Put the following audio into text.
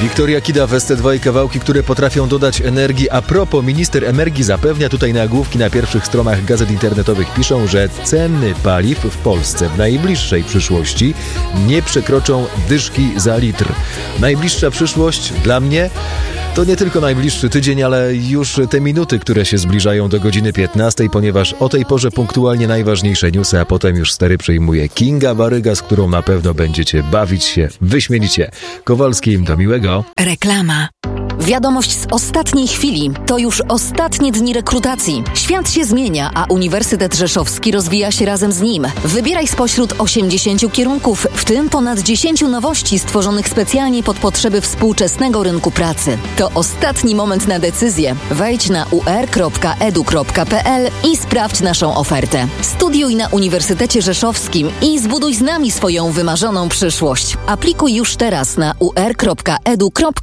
Wiktoria Kida w ST2 i kawałki, które potrafią dodać energii. A propos, minister energii zapewnia, tutaj nagłówki na pierwszych stronach gazet internetowych piszą, że ceny paliw w Polsce w najbliższej przyszłości nie przekroczą dyszki za litr. Najbliższa przyszłość dla mnie to nie tylko najbliższy tydzień, ale już te minuty, które się zbliżają do godziny 15, ponieważ o tej porze punktualnie najważniejsze newsy, a potem już stery przejmuje Kinga Baryga, z którą na pewno będziecie bawić się wyśmienicie. Kowalskim, do miłego. Reklama. Wiadomość z ostatniej chwili. To już ostatnie dni rekrutacji. Świat się zmienia, a Uniwersytet Rzeszowski rozwija się razem z nim. Wybieraj spośród 80 kierunków, w tym ponad 10 nowości stworzonych specjalnie pod potrzeby współczesnego rynku pracy. To ostatni moment na decyzję. Wejdź na ur.edu.pl i sprawdź naszą ofertę. Studiuj na Uniwersytecie Rzeszowskim i zbuduj z nami swoją wymarzoną przyszłość. Aplikuj już teraz na ur.edu.pl.